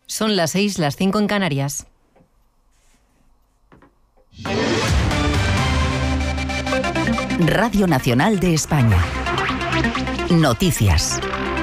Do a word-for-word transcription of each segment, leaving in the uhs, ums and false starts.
Son las seis, las cinco en Canarias. Radio Nacional de España. Noticias.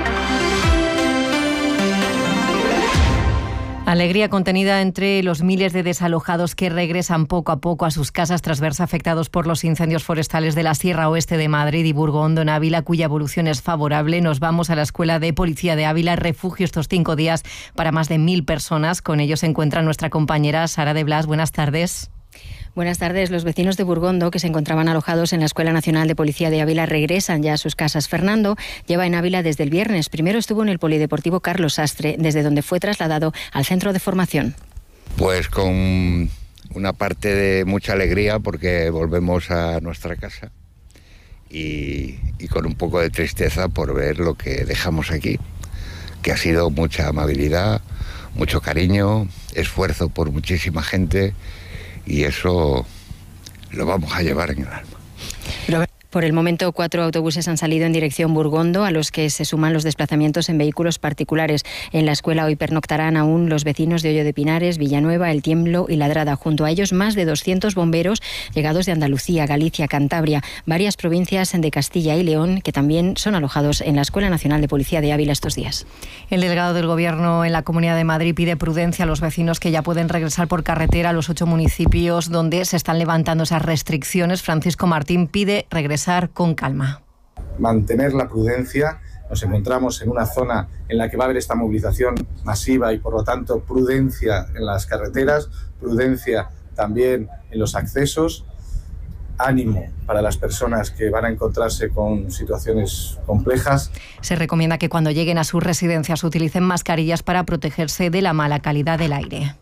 Alegría contenida entre los miles de desalojados que regresan poco a poco a sus casas tras verse afectados por los incendios forestales de la Sierra Oeste de Madrid y Burgondo en Ávila, cuya evolución es favorable. Nos vamos a la Escuela de Policía de Ávila, refugio estos cinco días para más de mil personas. Con ellos se encuentra nuestra compañera Sara de Blas. Buenas tardes. Buenas tardes. Los vecinos de Burgondo, que se encontraban alojados en la Escuela Nacional de Policía de Ávila, regresan ya a sus casas. Fernando lleva en Ávila desde el viernes. Primero estuvo en el Polideportivo Carlos Sastre, desde donde fue trasladado al centro de formación. Pues con una parte de mucha alegría porque volvemos a nuestra casa y, y con un poco de tristeza por ver lo que dejamos aquí, que ha sido mucha amabilidad, mucho cariño, esfuerzo por muchísima gente. Y eso lo vamos a llevar en el alma. Por el momento, cuatro autobuses han salido en dirección Burgondo, a los que se suman los desplazamientos en vehículos particulares. En la escuela hoy pernoctarán aún los vecinos de Hoyo de Pinares, Villanueva, El Tiemblo y Ladrada. Junto a ellos, más de doscientos bomberos llegados de Andalucía, Galicia, Cantabria, varias provincias de Castilla y León, que también son alojados en la Escuela Nacional de Policía de Ávila estos días. El delegado del Gobierno en la Comunidad de Madrid pide prudencia a los vecinos que ya pueden regresar por carretera a los ocho municipios donde se están levantando esas restricciones. Francisco Martín pide regresar con calma. Mantener la prudencia. Nos encontramos en una zona en la que va a haber esta movilización masiva y, por lo tanto, prudencia en las carreteras, prudencia también en los accesos. Ánimo para las personas que van a encontrarse con situaciones complejas. Se recomienda que cuando lleguen a sus residencias utilicen mascarillas para protegerse de la mala calidad del aire.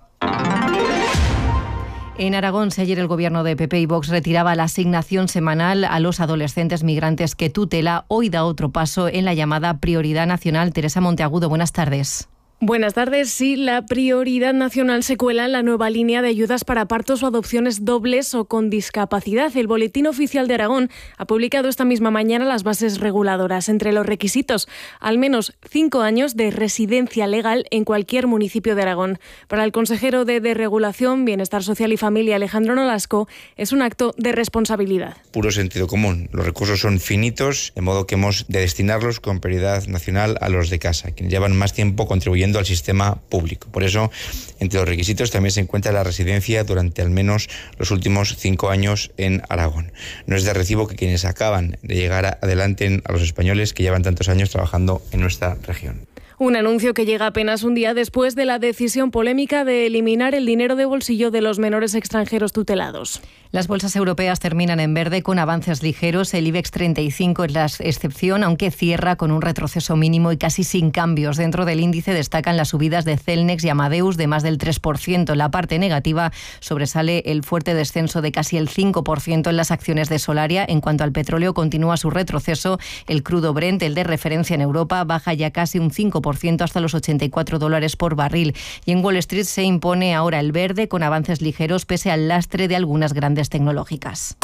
En Aragón, si ayer el gobierno de P P y Vox retiraba la asignación semanal a los adolescentes migrantes que tutela, hoy da otro paso en la llamada Prioridad Nacional. Teresa Monteagudo, buenas tardes. Buenas tardes. Sí, la Prioridad Nacional se cuela en la nueva línea de ayudas para partos o adopciones dobles o con discapacidad. El Boletín Oficial de Aragón ha publicado esta misma mañana las bases reguladoras. Entre los requisitos, al menos cinco años de residencia legal en cualquier municipio de Aragón. Para el consejero de Desregulación, Bienestar Social y Familia, Alejandro Nolasco, es un acto de responsabilidad. Puro sentido común. Los recursos son finitos, de modo que hemos de destinarlos con prioridad nacional a los de casa, quienes llevan más tiempo contribuyendo al sistema público. Por eso, entre los requisitos también se encuentra la residencia durante al menos los últimos cinco años en Aragón. No es de recibo que quienes acaban de llegar adelanten a los españoles que llevan tantos años trabajando en nuestra región. Un anuncio que llega apenas un día después de la decisión polémica de eliminar el dinero de bolsillo de los menores extranjeros tutelados. Las bolsas europeas terminan en verde con avances ligeros. El IBEX treinta y cinco es la excepción, aunque cierra con un retroceso mínimo y casi sin cambios. Dentro del índice destacan las subidas de Celnex y Amadeus de más del tres por ciento. En la parte negativa sobresale el fuerte descenso de casi el cinco por ciento en las acciones de Solaria. En cuanto al petróleo, continúa su retroceso. El crudo Brent, el de referencia en Europa, baja ya casi un cinco por ciento hasta los ochenta y cuatro dólares por barril. Y en Wall Street se impone ahora el verde con avances ligeros pese al lastre de algunas grandes tecnológicas.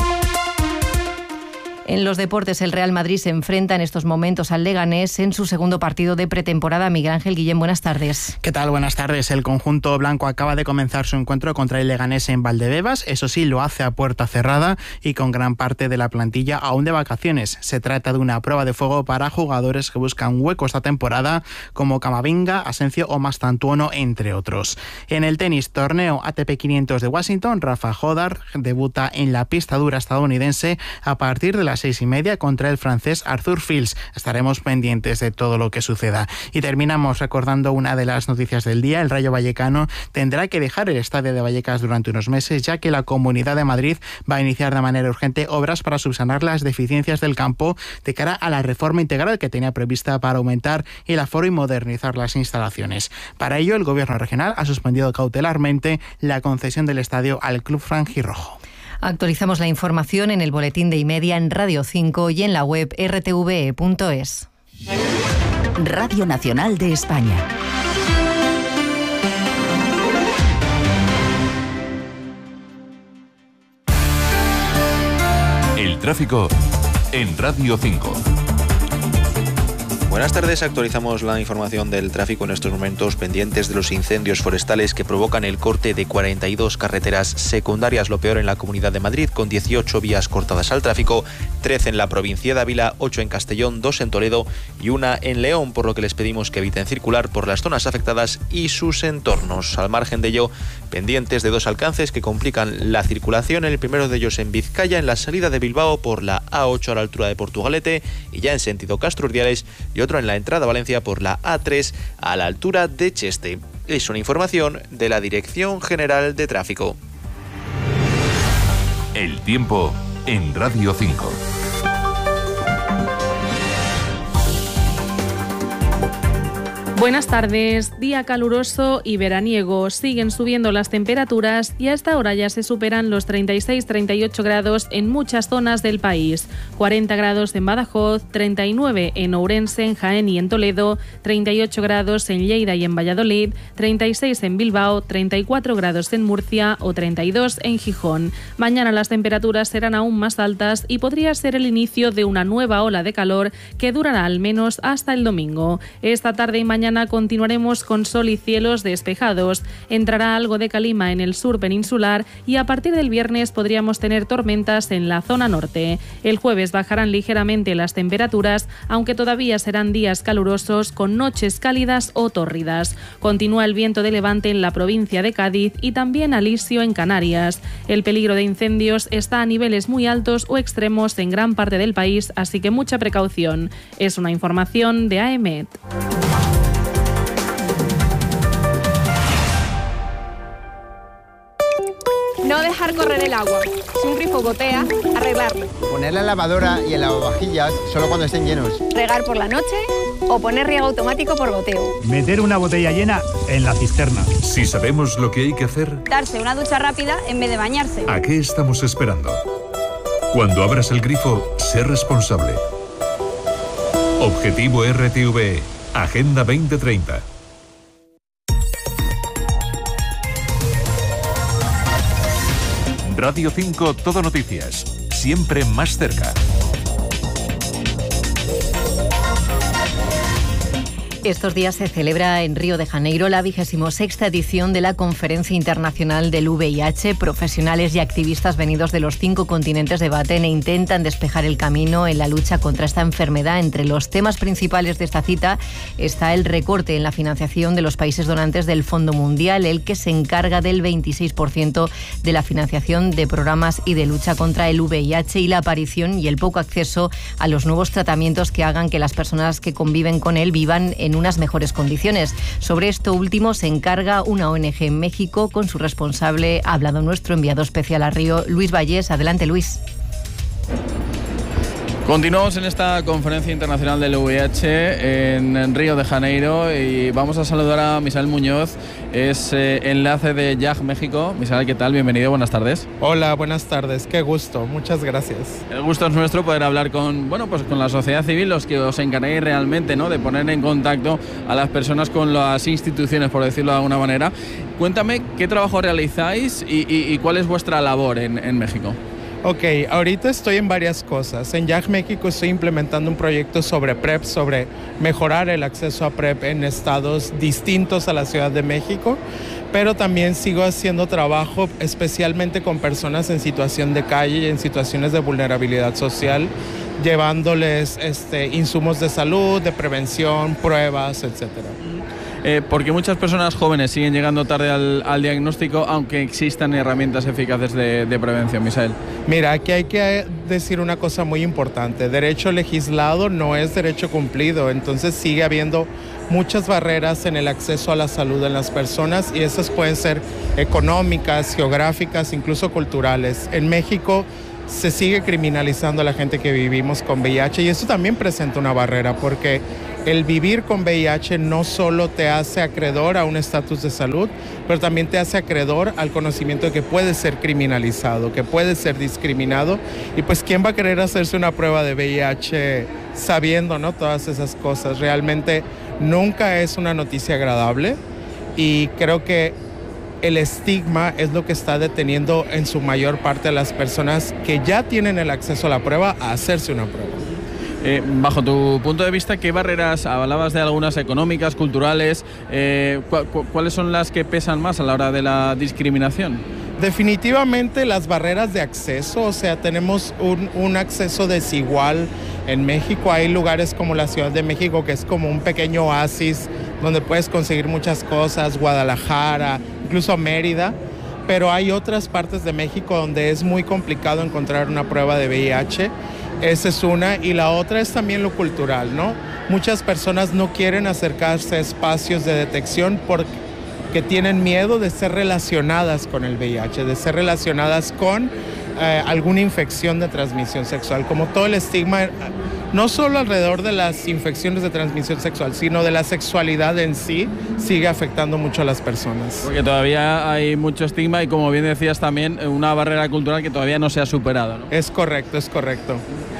En los deportes, el Real Madrid se enfrenta en estos momentos al Leganés en su segundo partido de pretemporada. Miguel Ángel Guillén, buenas tardes. ¿Qué tal? Buenas tardes. El conjunto blanco acaba de comenzar su encuentro contra el Leganés en Valdebebas. Eso sí, lo hace a puerta cerrada y con gran parte de la plantilla aún de vacaciones. Se trata de una prueba de fuego para jugadores que buscan hueco esta temporada, como Camavinga, Asencio o Mastantuono, entre otros. En el tenis, torneo A T P quinientos de Washington, Rafa Jodar debuta en la pista dura estadounidense a partir de las seis y media contra el francés Arthur Fils. Estaremos pendientes de todo lo que suceda. Y terminamos recordando una de las noticias del día. El Rayo Vallecano tendrá que dejar el estadio de Vallecas durante unos meses, ya que la Comunidad de Madrid va a iniciar de manera urgente obras para subsanar las deficiencias del campo de cara a la reforma integral que tenía prevista para aumentar el aforo y modernizar las instalaciones. Para ello, el Gobierno regional ha suspendido cautelarmente la concesión del estadio al Club Franjirrojo. Actualizamos la información en el boletín de Imedia, en Radio cinco y en la web r t v e punto es. Radio Nacional de España. El tráfico en Radio cinco. Buenas tardes, actualizamos la información del tráfico en estos momentos, pendientes de los incendios forestales que provocan el corte de cuarenta y dos carreteras secundarias, lo peor en la Comunidad de Madrid, con dieciocho vías cortadas al tráfico, trece en la provincia de Ávila, ocho en Castellón, dos en Toledo y una en León, por lo que les pedimos que eviten circular por las zonas afectadas y sus entornos. Al margen de ello, pendientes de dos alcances que complican la circulación, el primero de ellos en Vizcaya, en la salida de Bilbao por la A ocho a la altura de Portugalete y ya en sentido Castro Urdiales, y otro en la entrada a Valencia por la A tres a la altura de Cheste. Es una información de la Dirección General de Tráfico. El tiempo en Radio cinco. Buenas tardes, día caluroso y veraniego. Siguen subiendo las temperaturas y a esta hora ya se superan los treinta y seis a treinta y ocho grados en muchas zonas del país. cuarenta grados en Badajoz, treinta y nueve en Ourense, en Jaén y en Toledo, treinta y ocho grados en Lleida y en Valladolid, treinta y seis en Bilbao, treinta y cuatro grados en Murcia o treinta y dos en Gijón. Mañana las temperaturas serán aún más altas y podría ser el inicio de una nueva ola de calor que durará al menos hasta el domingo. Esta tarde y mañana continuaremos con sol y cielos despejados. Entrará algo de calima en el sur peninsular y a partir del viernes podríamos tener tormentas en la zona norte. El jueves bajarán ligeramente las temperaturas, aunque todavía serán días calurosos con noches cálidas o tórridas. Continúa el viento de levante en la provincia de Cádiz y también alisio en Canarias. El peligro de incendios está a niveles muy altos o extremos en gran parte del país, así que mucha precaución. Es una información de A E M E T. No dejar correr el agua. Si un grifo gotea, arreglarlo. Poner la lavadora y el lavavajillas solo cuando estén llenos. Regar por la noche o poner riego automático por goteo. Meter una botella llena en la cisterna. Si sabemos lo que hay que hacer, Darse una ducha rápida en vez de bañarse. ¿a qué estamos esperando? Cuando abras el grifo, sé responsable. Objetivo R T V E, Agenda veinte treinta. Radio cinco Todo Noticias, siempre más cerca. Estos días se celebra en Río de Janeiro la vigésimo sexta edición de la Conferencia Internacional del V I H. Profesionales y activistas venidos de los cinco continentes debaten e intentan despejar el camino en la lucha contra esta enfermedad. Entre los temas principales de esta cita está el recorte en la financiación de los países donantes del Fondo Mundial, el que se encarga del veintiséis por ciento de la financiación de programas y de lucha contra el V I H, y la aparición y el poco acceso a los nuevos tratamientos que hagan que las personas que conviven con él vivan en en unas mejores condiciones. Sobre esto último se encarga una O N G en México. Con su responsable ha hablado nuestro enviado especial a Río, Luis Vallés. Adelante, Luis. Continuamos en esta conferencia internacional del V I H en Río de Janeiro y vamos a saludar a Misael Muñoz, es eh, enlace de Y A G México. Misael, ¿qué tal? Bienvenido, buenas tardes. Hola, buenas tardes, qué gusto, muchas gracias. El gusto es nuestro poder hablar con, bueno, pues con la sociedad civil, los que os encarguéis realmente, ¿no?, de poner en contacto a las personas con las instituciones, por decirlo de alguna manera. Cuéntame qué trabajo realizáis y, y, y cuál es vuestra labor en, en México. Ok, ahorita estoy en varias cosas. En Y A G México estoy implementando un proyecto sobre PrEP, sobre mejorar el acceso a PrEP en estados distintos a la Ciudad de México, pero también sigo haciendo trabajo especialmente con personas en situación de calle y en situaciones de vulnerabilidad social, llevándoles este, insumos de salud, de prevención, pruebas, etcétera. Eh, porque muchas personas jóvenes siguen llegando tarde al, al diagnóstico, aunque existan herramientas eficaces de, de prevención, Misael. Mira, aquí hay que decir una cosa muy importante. Derecho legislado no es derecho cumplido, entonces sigue habiendo muchas barreras en el acceso a la salud de las personas, y esas pueden ser económicas, geográficas, incluso culturales. En México se sigue criminalizando a la gente que vivimos con V I H, y eso también presenta una barrera, porque el vivir con V I H no solo te hace acreedor a un estatus de salud, pero también te hace acreedor al conocimiento de que puede ser criminalizado, que puede ser discriminado, y pues ¿quién va a querer hacerse una prueba de V I H sabiendo, ¿no?, todas esas cosas? Realmente nunca es una noticia agradable, y creo que el estigma es lo que está deteniendo en su mayor parte a las personas que ya tienen el acceso a la prueba a hacerse una prueba. Eh, bajo tu punto de vista, ¿qué barreras, hablabas de algunas económicas, culturales, eh, cu cu cuáles son las que pesan más a la hora de la discriminación? Definitivamente las barreras de acceso, o sea, tenemos un, un acceso desigual en México. Hay lugares como la Ciudad de México, que es como un pequeño oasis donde puedes conseguir muchas cosas, Guadalajara, incluso Mérida, pero hay otras partes de México donde es muy complicado encontrar una prueba de V I H. Esa es una, y la otra es también lo cultural, ¿no? Muchas personas no quieren acercarse a espacios de detección porque tienen miedo de ser relacionadas con el V I H, de ser relacionadas con eh, alguna infección de transmisión sexual, como todo el estigma, no solo alrededor de las infecciones de transmisión sexual, sino de la sexualidad en sí, sigue afectando mucho a las personas. Porque todavía hay mucho estigma y, como bien decías, también una barrera cultural que todavía no se ha superado, ¿no? Es correcto, es correcto.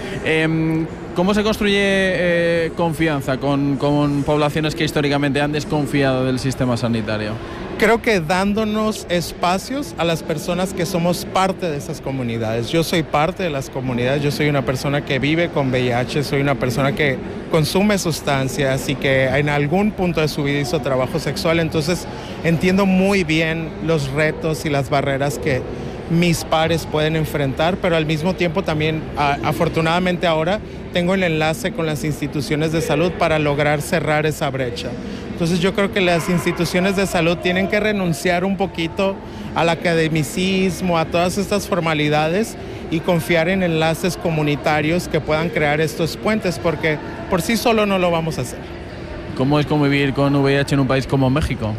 Eh, ¿Cómo se construye eh, confianza con, con poblaciones que históricamente han desconfiado del sistema sanitario? Creo que dándonos espacios a las personas que somos parte de esas comunidades. Yo soy parte de las comunidades, yo soy una persona que vive con V I H, soy una persona que consume sustancias y que en algún punto de su vida hizo trabajo sexual, entonces entiendo muy bien los retos y las barreras que mis pares pueden enfrentar, pero al mismo tiempo también, a, afortunadamente ahora, tengo el enlace con las instituciones de salud para lograr cerrar esa brecha. Entonces yo creo que las instituciones de salud tienen que renunciar un poquito al academicismo, a todas estas formalidades y confiar en enlaces comunitarios que puedan crear estos puentes, porque por sí solo no lo vamos a hacer. ¿Cómo es convivir con V I H en un país como México?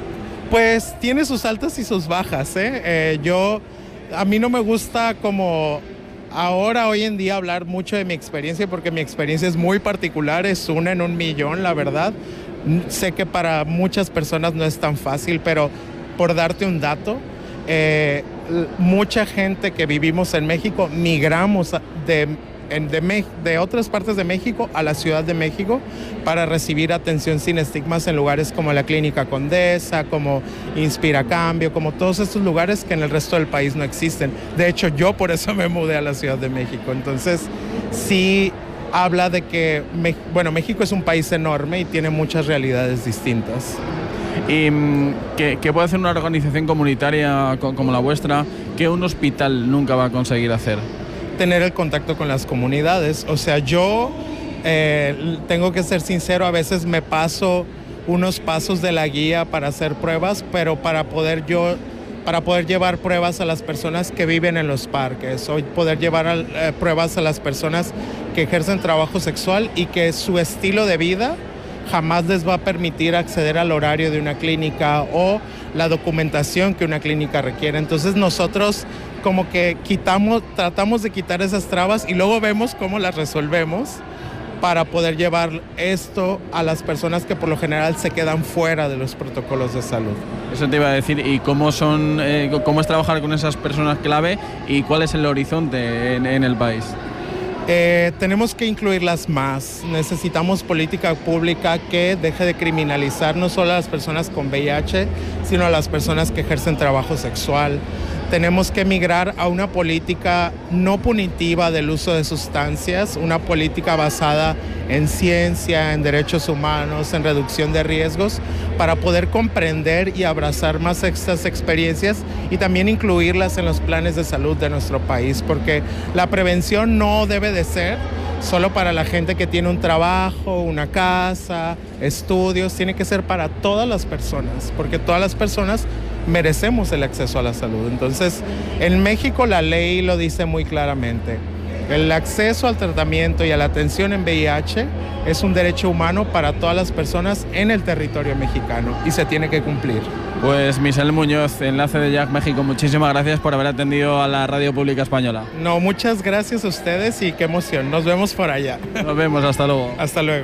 Pues tiene sus altas y sus bajas, ¿eh? Eh, yo, a mí no me gusta como ahora, hoy en día, hablar mucho de mi experiencia, porque mi experiencia es muy particular, es una en un millón, la verdad. Sé que para muchas personas no es tan fácil, pero por darte un dato, eh, mucha gente que vivimos en México migramos de, de, de otras partes de México a la Ciudad de México para recibir atención sin estigmas en lugares como la Clínica Condesa, como Inspira Cambio, como todos estos lugares que en el resto del país no existen. De hecho, yo por eso me mudé a la Ciudad de México. Entonces, sí habla de que, bueno, México es un país enorme y tiene muchas realidades distintas. ¿Y qué, qué puede hacer una organización comunitaria como la vuestra que un hospital nunca va a conseguir hacer? Tener el contacto con las comunidades. O sea, yo eh, tengo que ser sincero, a veces me paso unos pasos de la guía para hacer pruebas, pero para poder yo para poder llevar pruebas a las personas que viven en los parques, o poder llevar eh, pruebas a las personas que ejercen trabajo sexual y que su estilo de vida jamás les va a permitir acceder al horario de una clínica o la documentación que una clínica requiere. Entonces nosotros como que quitamos, tratamos de quitar esas trabas y luego vemos cómo las resolvemos para poder llevar esto a las personas que por lo general se quedan fuera de los protocolos de salud. Eso te iba a decir, ¿y cómo son, eh, cómo es trabajar con esas personas clave y cuál es el horizonte en, en el país? Eh, tenemos que incluirlas más. Necesitamos política pública que deje de criminalizar no solo a las personas con V I H, sino a las personas que ejercen trabajo sexual. Tenemos que migrar a una política no punitiva del uso de sustancias, una política basada en ciencia, en derechos humanos, en reducción de riesgos, para poder comprender y abrazar más estas experiencias y también incluirlas en los planes de salud de nuestro país, porque la prevención no debe de ser solo para la gente que tiene un trabajo, una casa, estudios, tiene que ser para todas las personas, porque todas las personas merecemos el acceso a la salud. Entonces, en México la ley lo dice muy claramente. El acceso al tratamiento y a la atención en V I H es un derecho humano para todas las personas en el territorio mexicano y se tiene que cumplir. Pues Misael Muñoz, enlace de J A C México, muchísimas gracias por haber atendido a la Radio Pública Española. No, muchas gracias a ustedes y qué emoción. Nos vemos por allá. Nos vemos, hasta luego. Hasta luego.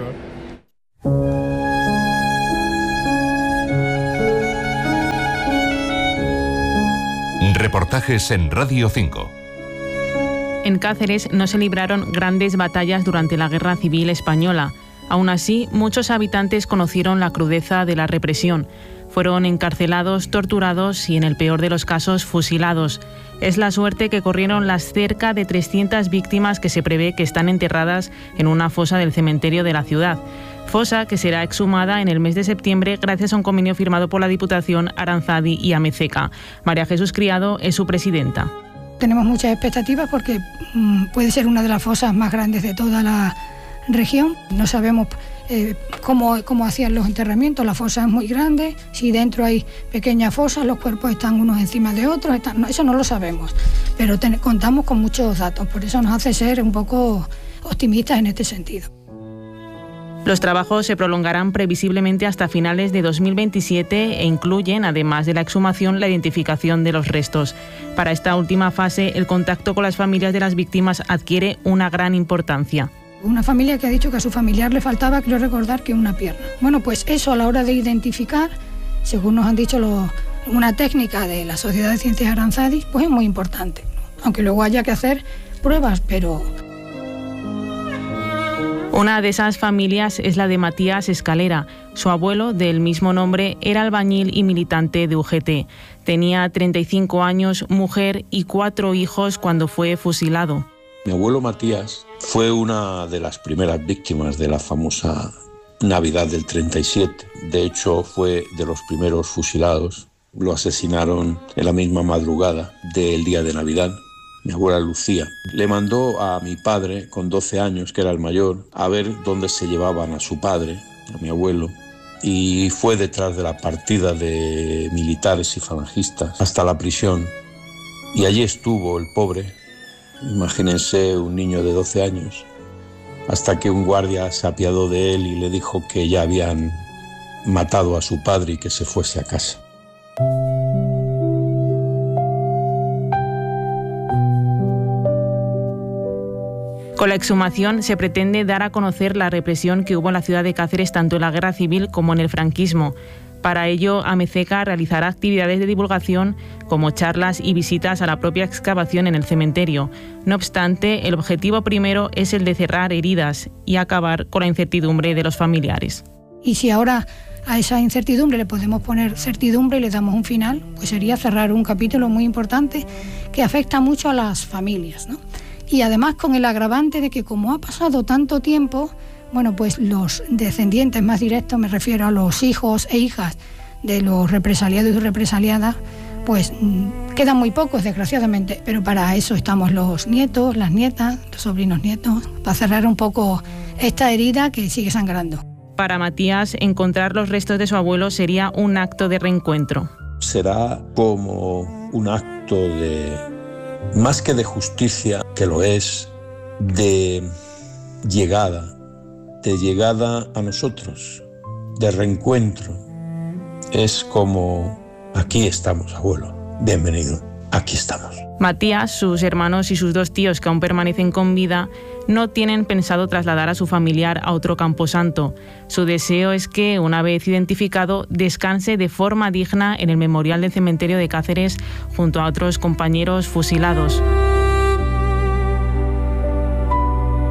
Reportajes en Radio cinco. En Cáceres no se libraron grandes batallas durante la Guerra Civil Española. Aún así, muchos habitantes conocieron la crudeza de la represión. Fueron encarcelados, torturados y, en el peor de los casos, fusilados. Es la suerte que corrieron las cerca de trescientas víctimas que se prevé que están enterradas en una fosa del cementerio de la ciudad. Fosa que será exhumada en el mes de septiembre gracias a un convenio firmado por la Diputación, Aranzadi y Amezeca. María Jesús Criado es su presidenta. Tenemos muchas expectativas porque mmm, puede ser una de las fosas más grandes de toda la región. No sabemos eh, cómo, cómo hacían los enterramientos. La fosa es muy grande. Si dentro hay pequeñas fosas, los cuerpos están unos encima de otros. Están, no, eso no lo sabemos, pero ten, contamos con muchos datos. Por eso nos hace ser un poco optimistas en este sentido. Los trabajos se prolongarán previsiblemente hasta finales de dos mil veintisiete e incluyen, además de la exhumación, la identificación de los restos. Para esta última fase, el contacto con las familias de las víctimas adquiere una gran importancia. Una familia que ha dicho que a su familiar le faltaba, creo recordar, que una pierna. Bueno, pues eso a la hora de identificar, según nos han dicho los, una técnica de la Sociedad de Ciencias Aranzadi, pues es muy importante. Aunque luego haya que hacer pruebas, pero... Una de esas familias es la de Matías Escalera. Su abuelo, del mismo nombre, era albañil y militante de U G T. Tenía treinta y cinco años, mujer y cuatro hijos cuando fue fusilado. Mi abuelo Matías fue una de las primeras víctimas de la famosa Navidad del treinta y siete. De hecho, fue de los primeros fusilados. Lo asesinaron en la misma madrugada del día de Navidad. Mi abuela Lucía le mandó a mi padre, con doce años, que era el mayor, a ver dónde se llevaban a su padre, a mi abuelo, y fue detrás de la partida de militares y falangistas hasta la prisión. Y allí estuvo el pobre, imagínense un niño de doce años, hasta que un guardia se apiadó de él y le dijo que ya habían matado a su padre y que se fuese a casa. Con la exhumación se pretende dar a conocer la represión que hubo en la ciudad de Cáceres tanto en la guerra civil como en el franquismo. Para ello, Amezeca realizará actividades de divulgación como charlas y visitas a la propia excavación en el cementerio. No obstante, el objetivo primero es el de cerrar heridas y acabar con la incertidumbre de los familiares. Y si ahora a esa incertidumbre le podemos poner certidumbre y le damos un final, pues sería cerrar un capítulo muy importante que afecta mucho a las familias, ¿no? Y además con el agravante de que como ha pasado tanto tiempo, bueno, pues los descendientes más directos, me refiero a los hijos e hijas de los represaliados y represaliadas, pues quedan muy pocos, desgraciadamente, pero para eso estamos los nietos, las nietas, los sobrinos nietos, para cerrar un poco esta herida que sigue sangrando. Para Matías, encontrar los restos de su abuelo sería un acto de reencuentro. Será como un acto de... más que de justicia, que lo es, de llegada, de llegada a nosotros, de reencuentro. Es como, aquí estamos, abuelo, bienvenido, aquí estamos. Matías, sus hermanos y sus dos tíos que aún permanecen con vida no tienen pensado trasladar a su familiar a otro camposanto. Su deseo es que, una vez identificado, descanse de forma digna en el memorial del cementerio de Cáceres junto a otros compañeros fusilados.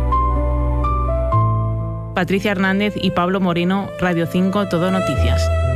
Patricia Hernández y Pablo Moreno, Radio cinco, Todo Noticias.